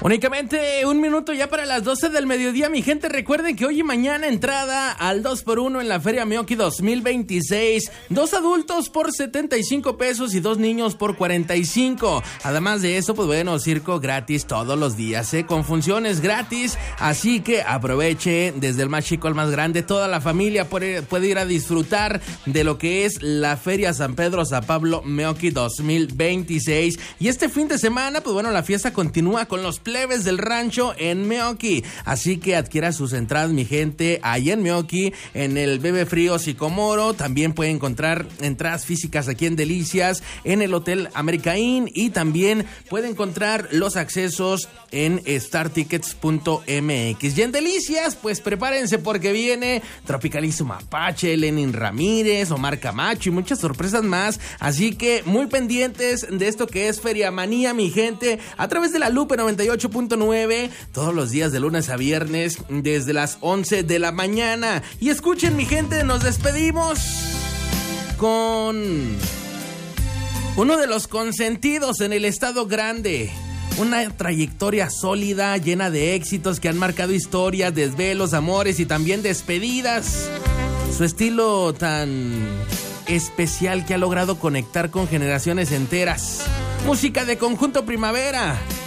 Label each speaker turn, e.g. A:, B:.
A: Únicamente un minuto ya para las 12 del mediodía, mi gente. Recuerden que hoy y mañana entrada al 2x1 en la Feria Meoqui 2026. 2 adultos por 75 pesos y 2 niños por 45. Además de eso, pues bueno, circo gratis todos los días, con funciones gratis. Así que aproveche, desde el más chico al más grande, toda la familia puede ir a disfrutar de lo que es la Feria San Pedro Zapablo Meoqui 2026. Y este fin de semana, pues bueno, la fiesta continúa con los plebes del rancho en Meoqui. Así que adquiera sus entradas, mi gente, ahí en Meoqui, en el Bebe Frío Sicomoro. También puede encontrar entradas físicas aquí en Delicias, en el Hotel America Inn, y también puede encontrar los accesos en startickets.mx. Y en Delicias, pues prepárense porque viene Tropicalizo Mapache, Lenin Ramírez, Omar Camacho y muchas sorpresas más. Así que muy pendientes de esto que es Feria Manía, mi gente, a través de la Lupe 98.9, todos los días de lunes a viernes desde las 11 de la mañana. Y escuchen, mi gente, nos despedimos con uno de los consentidos en el Estado Grande. Una trayectoria sólida, llena de éxitos que han marcado historias, desvelos, amores y también despedidas. Su estilo tan especial que ha logrado conectar con generaciones enteras. Música de Conjunto Primavera.